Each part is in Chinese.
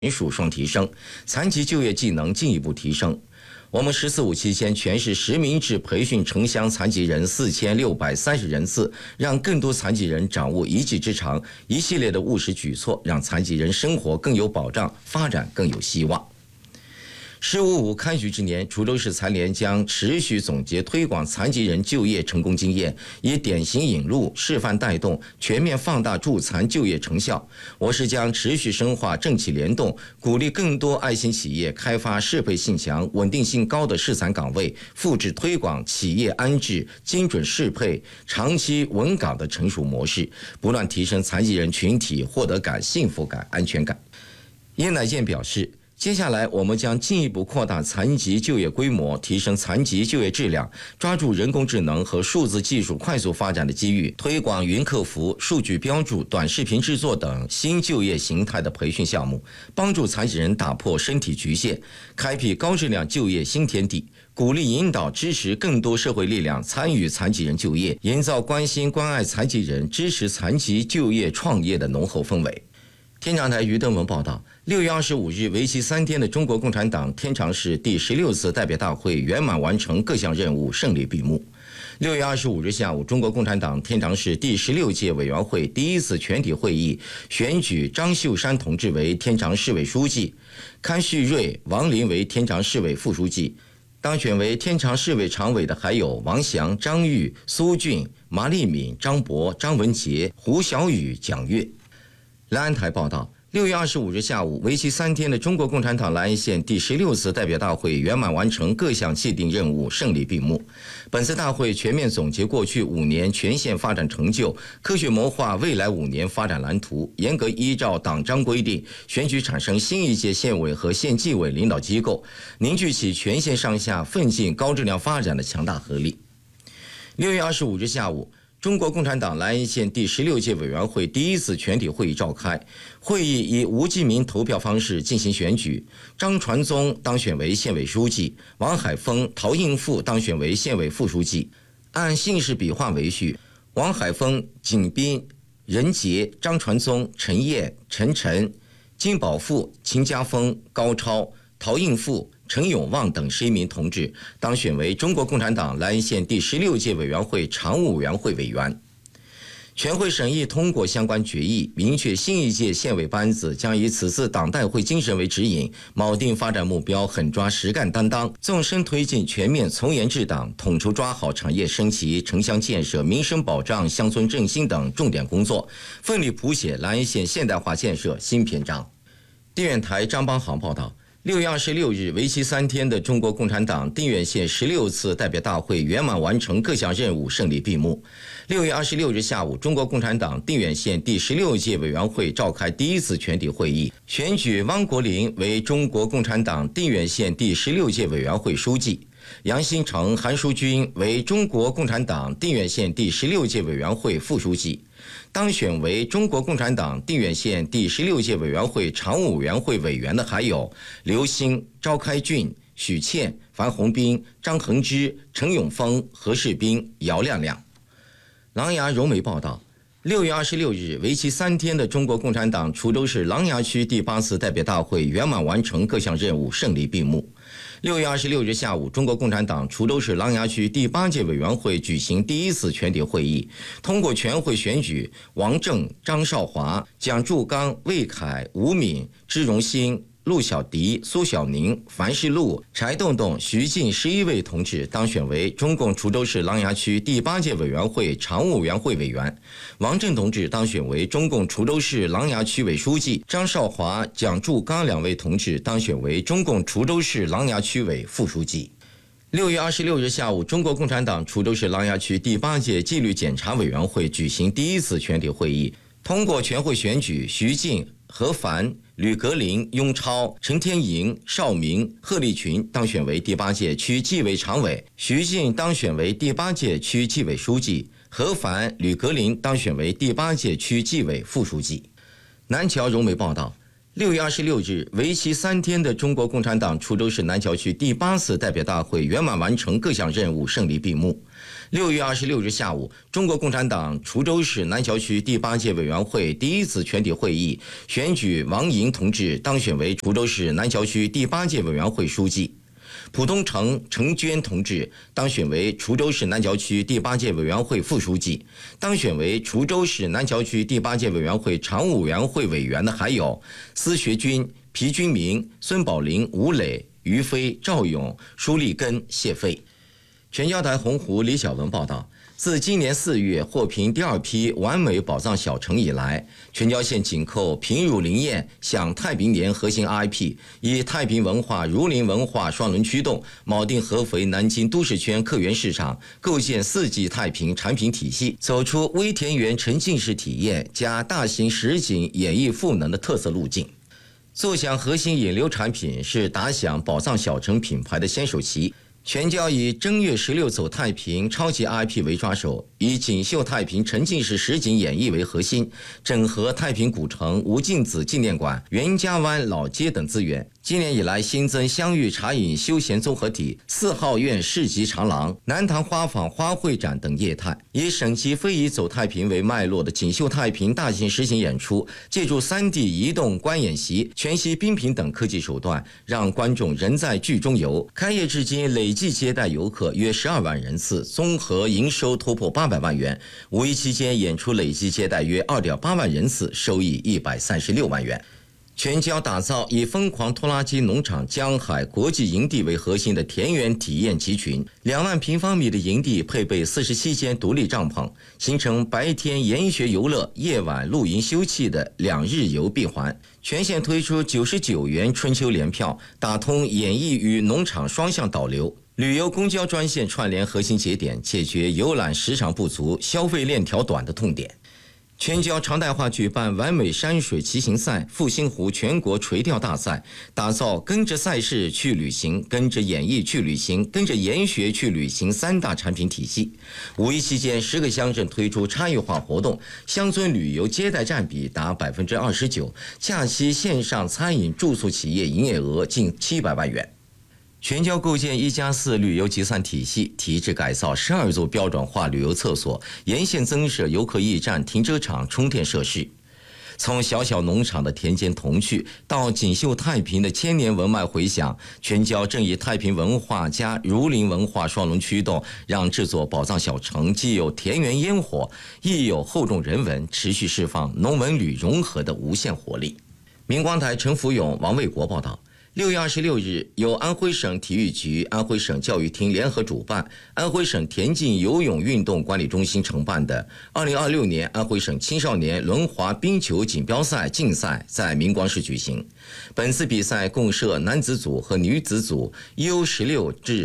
人数双提升，残疾就业技能进一步提升。我们“14·5”期间，全市实名制培训城乡残疾人4630人次，让更多残疾人掌握一技之长，一系列的务实举措，让残疾人生活更有保障，发展更有希望。“15·5”开局之年，滁州市残联将持续总结推广残疾人就业成功经验，以典型引入、示范带动，全面放大助残就业成效。我市将持续深化政企联动，鼓励更多爱心企业开发适配性强、稳定性高的适残岗位，复制推广企业安置、精准适配、长期稳岗的成熟模式，不断提升残疾人群体获得感、幸福感、安全感。叶乃健表示，接下来，我们将进一步扩大残疾就业规模，提升残疾就业质量，抓住人工智能和数字技术快速发展的机遇，推广云客服、数据标注、短视频制作等新就业形态的培训项目，帮助残疾人打破身体局限，开辟高质量就业新天地，鼓励引导支持更多社会力量参与残疾人就业，营造关心关爱残疾人、支持残疾就业创业的浓厚氛围。天长台于登文报道，6月25日，为期3天的中国共产党天长市第16次代表大会圆满完成各项任务，胜利闭幕。6月25日下午，中国共产党天长市第16届委员会第1次全体会议选举张秀山同志为天长市委书记，康旭瑞、王林为天长市委副书记。当选为天长市委常委的还有王翔、张玉、苏俊、马立敏、张博、张文杰、胡小雨、蒋越。兰安台报道，6月25日下午，为期3天的中国共产党兰安县第16次代表大会圆满完成各项既定任务，胜利闭幕。本次大会全面总结过去5年全县发展成就，科学谋划未来5年发展蓝图，严格依照党章规定选举产生新一届县委和县纪委领导机构，凝聚起全县上下奋进高质量发展的强大合力。6月25日下午，中国共产党兰安县第16届委员会第1次全体会议召开，会议以无记名投票方式进行选举，张传宗当选为县委书记，王海峰、陶应富当选为县委副书记。按姓氏笔画为序，王海峰、景斌、任杰、张传宗、陈燕、陈晨、金宝富、秦家峰、高超、陶应富、陈永旺等11名同志当选为中国共产党兰安县第16届委员会常务委员会委员。全会审议通过相关决议，明确新一届县委班子将以此次党代会精神为指引，铆定发展目标，狠抓实干担当，纵深推进全面从严治党，统筹抓好产业升级、城乡建设、民生保障、乡村振兴等重点工作，奋力谱写兰安县现代化建设新篇章。定远台张邦航报道，6月26日，为期3天的中国共产党定远县16次代表大会圆满完成各项任务，胜利闭幕。6月26日下午，中国共产党定远县第16届委员会召开第1次全体会议，选举汪国林为中国共产党定远县第16届委员会书记，杨新成、韩淑君为中国共产党定远县第16届委员会副书记。当选为中国共产党定远县第16届委员会常务委员会委员的还有刘星、赵开俊、许倩、樊宏斌、张恒之、陈永峰、何世斌、姚亮亮。琅琊柔媒报道，6月26日，为期3天的中国共产党滁州市琅琊区第8次代表大会圆满完成各项任务，胜利闭幕。6月26日下午，中国共产党滁州市琅琊区第8届委员会举行第1次全体会议，通过全会选举王正、张少华、蒋柱刚、魏凯、吴敏、支荣兴、陆小迪、苏小宁、樊世禄、柴洞洞、徐进11位同志当选为中共滁州市琅琊区第8届委员会常务委员会委员。王震同志当选为中共滁州市琅琊区委书记，张少华、蒋柱刚2位同志当选为中共滁州市琅琊区委副书记。6月26日下午，中国共产党滁州市琅琊区第8届纪律检查委员会举行第1次全体会议，通过全会选举徐进、何凡、吕格林、雍超、陈天莹、邵明、贺立群当选为第8届区纪委常委，徐进当选为第8届区纪委书记，何凡、吕格林当选为第8届区纪委副书记。南侨柔媒报道 6月26日，为期3天的中国共产党滁州市南桥区第8次代表大会圆满完成各项任务，胜利闭幕。6月26日下午，中国共产党滁州市南桥区第8届委员会第1次全体会议选举王莹同志当选为滁州市南桥区第8届委员会书记。蒲东成、程娟同志当选为滁州市南桥区第8届委员会副书记。当选为滁州市南桥区第8届委员会常务委员会委员的还有司学军、皮军明、孙宝林、吴磊、于飞、赵勇、舒立根、谢飞。全交台鸿鹄李小文报道，自今年4月获评第2批完美宝藏小城以来，全椒县紧扣平乳林堰享太平年核心 IP， 以太平文化、儒林文化双轮驱动，铆定合肥、南京都市圈客源市场，构建4季太平产品体系，走出微田园沉浸式体验加大型实景演绎赋能的特色路径。奏响核心引流产品是打响宝藏小城品牌的先手棋。全椒以正月16走太平超级 IP 为抓手，以锦绣太平沉浸式实景演绎为核心，整合太平古城、吴敬梓纪念馆、袁家湾老街等资源。今年以来新增香芋茶饮休闲综合体、4号院市集长廊、南塘花坊花卉展等业态，以省级非遗走太平为脉络的锦绣太平大型实景演出，借助3D 移动观演习、全息冰屏等科技手段，让观众人在剧中游。开业至今累计接待游客约12万人次，综合营收突破800万元。五一期间演出累计接待约2.8万人次，收益136万元。全椒打造以疯狂拖拉机农场江海国际营地为核心的田园体验集群，2万平方米的营地配备47间独立帐篷，形成白天研学游乐、夜晚露营休憩的2日游闭环。全县推出99元春秋联票，打通演艺与农场双向导流。旅游公交专线串联核心节点，解决游览时长不足、消费链条短的痛点。全椒常态化举办完美山水骑行赛、复兴湖全国垂钓大赛，打造跟着赛事去旅行、跟着演艺去旅行、跟着研学去旅行3大产品体系。五一期间10个乡镇推出差异化活动，乡村旅游接待占比达29%，假期线上餐饮住宿企业营业额近700万元。全椒构建1+4旅游集散体系，提质改造12座标准化旅游厕所，沿线增设游客驿站、停车场、充电设施。从小小农场的田间童趣到锦绣太平的千年文脉回响，全椒正以太平文化加儒林文化双轮驱动，让这座宝藏小城既有田园烟火，亦有厚重人文，持续释放农文旅融合的无限活力。明光台陈福勇、王卫国报道。6月26日，由安徽省体育局、安徽省教育厅联合主办，安徽省田径游泳运动管理中心承办的2026年安徽省青少年轮滑冰球锦标赛竞赛在明光市举行。本次比赛共设男子组和女子组 U16至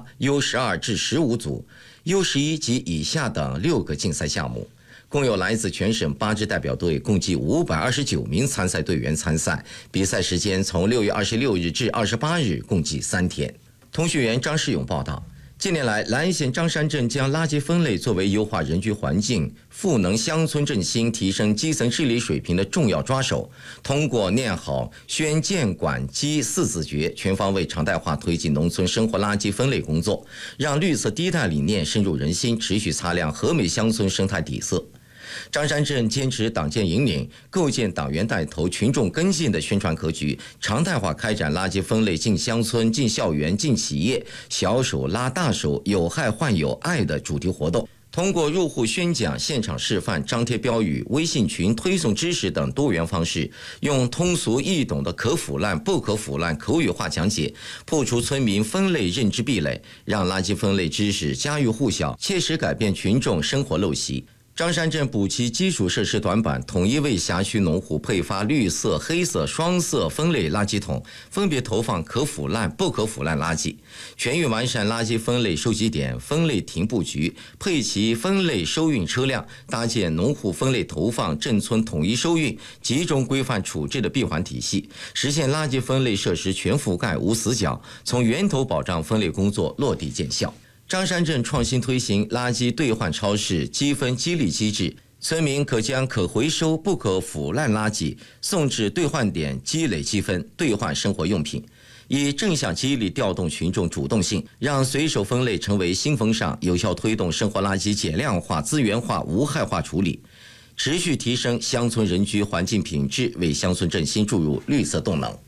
18、U12至15组、U11及以下等6个竞赛项目。共有来自全省8支代表队，共计529名参赛队员参赛。比赛时间从6月26日至28日，共计3天。通讯员张世勇报道，近年来，兰县张山镇将垃圾分类作为优化人居环境、赋能乡村振兴、提升基层治理水平的重要抓手。通过念好宣监管稽4字诀，全方位常态化推进农村生活垃圾分类工作，让绿色低碳理念深入人心，持续擦亮和美乡村生态底色。张山镇坚持党建引领，构建党员带头、群众跟进的宣传格局，常态化开展垃圾分类进乡村、进校园、进企业，小手拉大手，有害患有爱的主题活动。通过入户宣讲、现场示范、张贴标语、微信群推送知识等多元方式，用通俗易懂的可腐烂、不可腐烂口语化讲解，破除村民分类认知壁垒，让垃圾分类知识家喻户晓，切实改变群众生活陋习。张山镇补齐基础设施短板，统一为辖区农户配发绿色、黑色双色分类垃圾桶，分别投放可腐烂、不可腐烂垃圾。全域完善垃圾分类收集点、分类亭布局，配齐分类收运车辆，搭建农户分类投放、镇村统一收运、集中规范处置的闭环体系，实现垃圾分类设施全覆盖、无死角，从源头保障分类工作落地见效。张山镇创新推行垃圾兑换超市积分激励机制， 村民可将可回收、不可腐烂垃圾送至兑换点积累积分，兑换生活用品，以正向激励调动群众主动性，让随手分类成为新风尚，有效推动生活垃圾减量化、资源化、无害化处理，持续提升乡村人居环境品质，为乡村振兴注入绿色动能。